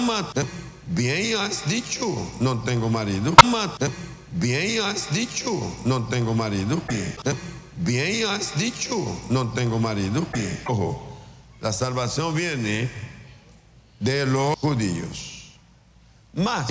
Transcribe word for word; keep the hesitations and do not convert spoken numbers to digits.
Bien has dicho, no tengo marido. Bien has dicho, no tengo marido. Bien has dicho, no tengo marido. Ojo, la salvación viene de los judíos. Más